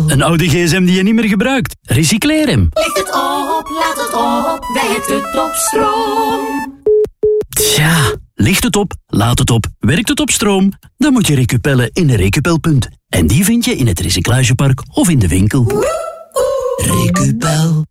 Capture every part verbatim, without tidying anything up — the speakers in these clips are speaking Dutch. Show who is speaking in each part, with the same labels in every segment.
Speaker 1: Een oude gsm die je niet meer gebruikt? Recycleer hem.
Speaker 2: Licht het op, laat het op, werkt het op stroom.
Speaker 1: Tja, ligt het op, laat het op, werkt het op stroom? Dan moet je Recupellen in de Recupelpunt. En die vind je in het recyclagepark of in de winkel. Recupel.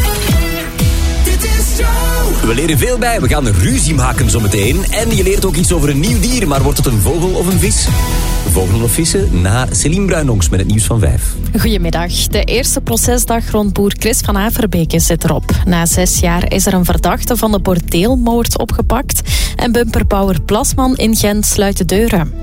Speaker 3: We leren veel bij, we gaan ruzie maken zometeen. En je leert ook iets over een nieuw dier, maar wordt het een vogel of een vis? Vogelen of vissen? Na Céline Bruinongs met het nieuws van vijf.
Speaker 4: Goedemiddag. De eerste procesdag rond boer Chris van Averbeke zit erop. Na zes jaar is er een verdachte van de bordeelmoord opgepakt. En bumperbouwer Plasman in Gent sluit de deuren.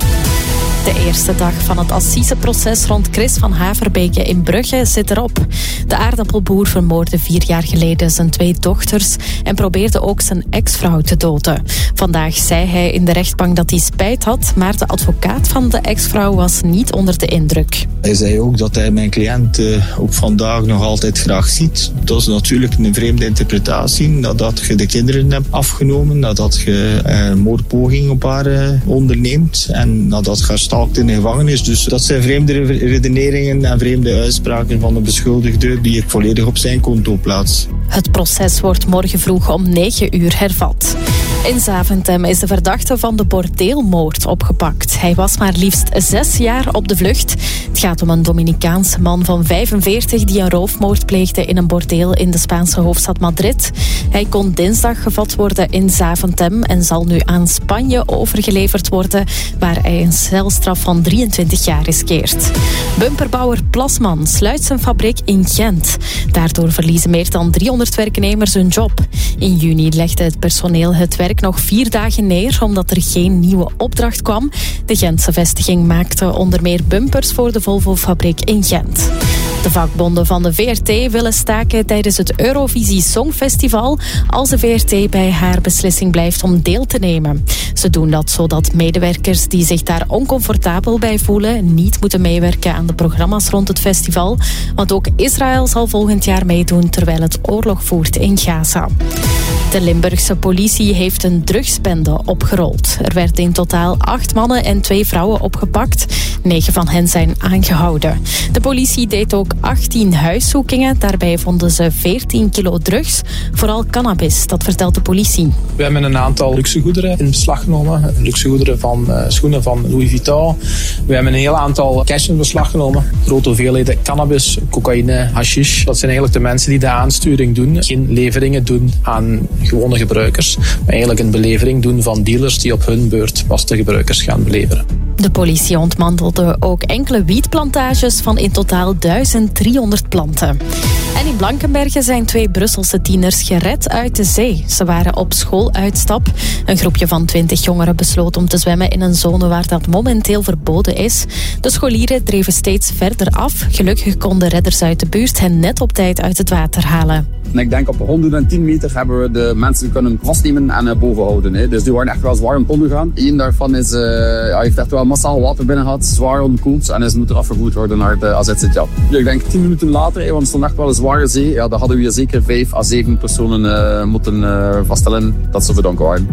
Speaker 4: De eerste dag van het assiseproces rond Chris van Haverbeke in Brugge zit erop. De aardappelboer vermoordde vier jaar geleden zijn twee dochters en probeerde ook zijn ex-vrouw te doden. Vandaag zei hij in de rechtbank dat hij spijt had, maar de advocaat van de ex-vrouw was niet onder de indruk.
Speaker 5: Hij zei ook dat hij mijn cliënt uh, op vandaag nog altijd graag ziet. Dat is natuurlijk een vreemde interpretatie, nadat je de kinderen hebt afgenomen, nadat je een uh, moordpoging op haar uh, onderneemt en nadat je haar stalkt in de gevangenis. Dus dat zijn vreemde redeneringen en vreemde uitspraken van de beschuldigde die ik volledig op zijn konto plaats.
Speaker 4: Het proces wordt morgen vroeg om negen uur hervat. In Zaventem is de verdachte van de bordeelmoord opgepakt. Hij was maar liefst zes jaar op de vlucht. Het gaat om een Dominicaanse man van vijfenveertig die een roofmoord pleegde in een bordeel in de Spaanse hoofdstad Madrid. Hij kon dinsdag gevat worden in Zaventem en zal nu aan Spanje overgeleverd worden, waar hij een celstraf van drieëntwintig jaar riskeert. Bumperbouwer Plasman sluit zijn fabriek in Gent. Daardoor verliezen meer dan driehonderd werknemers hun job. In juni legde het personeel het werk nog vier dagen neer omdat er geen nieuwe opdracht kwam. De Gentse vestiging maakte onder meer bumpers voor de Volvo-fabriek in Gent. De vakbonden van de V R T willen staken tijdens het Eurovisie Songfestival als de V R T bij haar beslissing blijft om deel te nemen. Ze doen dat zodat medewerkers die zich daar oncomfortabel bij voelen niet moeten meewerken aan de programma's rond het festival. Want ook Israël zal volgend jaar meedoen terwijl het oorlog voert in Gaza. De Limburgse politie heeft een drugsbende opgerold. Er werden in totaal acht mannen en twee vrouwen opgepakt. Negen van hen zijn aangehouden. De politie deed ook achttien huiszoekingen. Daarbij vonden ze veertien kilo drugs, vooral cannabis, dat vertelt de politie.
Speaker 6: We hebben een aantal luxegoederen in beslag genomen. Luxegoederen van uh, schoenen van Louis Vuitton. We hebben een heel aantal cash in beslag genomen. Grote hoeveelheden cannabis, cocaïne, hashish. Dat zijn eigenlijk de mensen die de aansturing doen. Geen leveringen doen aan gewone gebruikers, maar eigenlijk een belevering doen van dealers die op hun beurt vaste gebruikers gaan beleveren.
Speaker 4: De politie ontmantelde ook enkele wietplantages van in totaal duizend driehonderd planten. En in Blankenberge zijn twee Brusselse tieners gered uit de zee. Ze waren op schooluitstap. Een groepje van twintig jongeren besloot om te zwemmen in een zone waar dat momenteel verboden is. De scholieren dreven steeds verder af. Gelukkig konden redders uit de buurt hen net op tijd uit het water halen.
Speaker 7: En ik denk op honderdtien meter hebben we de mensen kunnen vastnemen en uh, boven houden. Hè. Dus die waren echt wel zwaar aan het ondergaan. Eén daarvan is, uh, ja, heeft echt wel massaal water binnen gehad, zwaar onderkoeld en is moeten afgevoerd worden naar de A Z Sint-Jan. Ik denk tien minuten later, hè, want het stond echt wel een zware zee, ja, dan hadden we hier zeker vijf à zeven personen uh, moeten uh, vaststellen dat ze verdronken waren.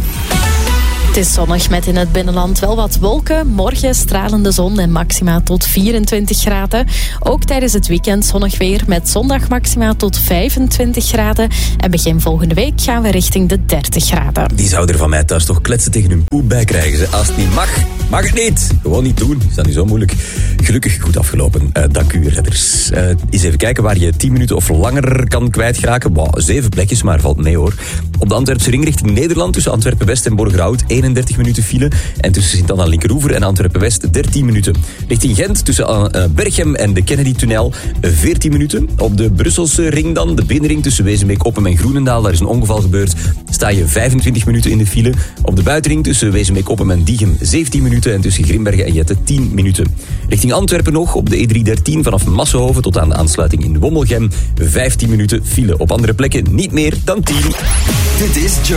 Speaker 4: Het is zonnig met in het binnenland wel wat wolken. Morgen stralende zon en maxima tot vierentwintig graden. Ook tijdens het weekend zonnig weer met zondag maxima tot vijfentwintig graden. En begin volgende week gaan we richting de dertig graden.
Speaker 3: Die zouden er van mij thuis toch kletsen tegen hun poep bij krijgen. Ze. Als het niet mag, mag het niet. Gewoon niet doen. Is dat niet zo moeilijk? Gelukkig goed afgelopen. Uh, dank u, redders. Uh, eens even kijken waar je tien minuten of langer kan kwijtraken. Wow, zeven plekjes, maar valt mee hoor. Op de Antwerpse ring richting Nederland tussen Antwerpen-West en Borgerhout eenendertig minuten file. En tussen Sint-Anna Linkeroever en Antwerpen-West dertien minuten. Richting Gent tussen uh, Berchem en de Kennedy-tunnel veertien minuten. Op de Brusselse ring dan, de binnenring tussen Wezenbeek-Oppem en Groenendaal. Daar is een ongeval gebeurd. Sta je vijfentwintig minuten in de file. Op de buitenring tussen Wezenbeek-Oppem en Diegem zeventien minuten. En tussen Grimbergen en Jette tien minuten. Richting Antwerpen nog op de E driehonderddertien vanaf Massenhoven tot aan de aansluiting in Wommelgem vijftien minuten file. Op andere plekken niet meer dan tien.
Speaker 8: Dit is